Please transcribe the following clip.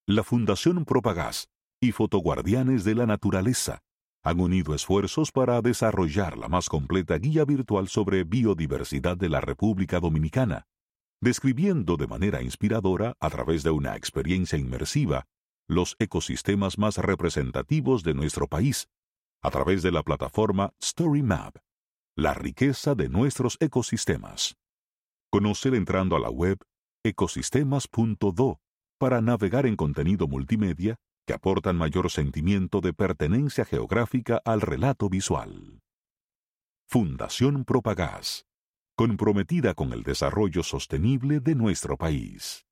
La Fundación Propagás y Fotoguardianes de la Naturaleza han unido esfuerzos para desarrollar la más completa guía virtual sobre biodiversidad de la República Dominicana, describiendo de manera inspiradora, a través de una experiencia inmersiva, los ecosistemas más representativos de nuestro país, a través de la plataforma StoryMap, la riqueza de nuestros ecosistemas. Conocer entrando a la web ecosistemas.do para navegar en contenido multimedia que aportan mayor sentimiento de pertenencia geográfica al relato visual. Fundación Propagás, comprometida con el desarrollo sostenible de nuestro país.